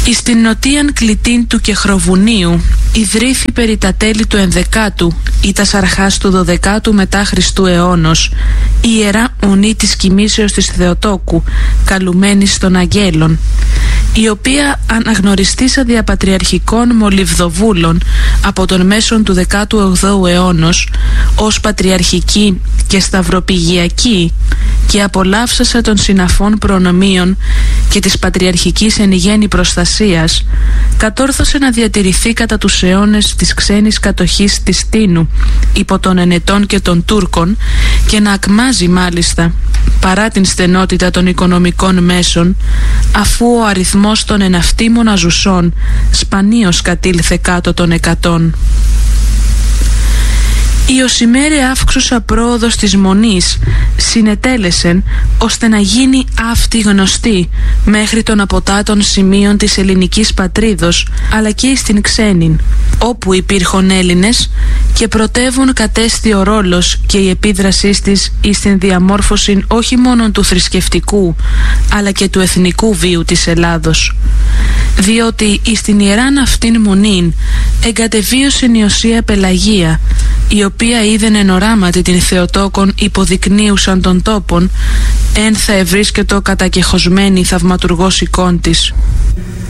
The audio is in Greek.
Εις την νοτίαν κλητήν του Κεχροβουνίου ιδρύθη περί τα τέλη του 11ου ή τας αρχάς του 12ου μετά Χριστού αιώνος η Ιερά Μονή της Κοιμήσεως της Θεοτόκου, καλουμένης των Αγγέλων, η οποία αναγνωριστήσα διαπατριαρχικών μολυβδοβούλων από τον μέσον του 18ου αιώνος ως πατριαρχική και σταυροπηγιακή, και απολαύσασα των συναφών προνομίων και της πατριαρχικής εν γέννη προστασίας, κατόρθωσε να διατηρηθεί κατά τους αιώνες της ξένης κατοχής της Τίνου υπό των Ενετών και των Τούρκων, και να ακμάζει μάλιστα παρά την στενότητα των οικονομικών μέσων, αφού ο αριθμός των εναυτήμων αζουσών σπανίως κατήλθε κάτω των 100. Η οσημέρε αύξουσα πρόοδος της Μονής συνετέλεσεν ώστε να γίνει αυτή γνωστή μέχρι των αποτάτων σημείων της ελληνικής πατρίδος, αλλά και στην ξένην, όπου υπήρχον Έλληνες, και πρωτεύουν κατέστη ο ρόλος και η επίδρασή της εις την διαμόρφωση όχι μόνο του θρησκευτικού αλλά και του εθνικού βίου της Ελλάδος, διότι εις την ιεράν αυτήν Μονήν εγκατεβίωσεν η Οσία Πελαγία, η οποία είδεν εν οράματι την Θεοτόκον υποδεικνύουσαν των τόπων, εν θα ευρίσκετο κατακεχωσμένη θαυματουργός εικόν της.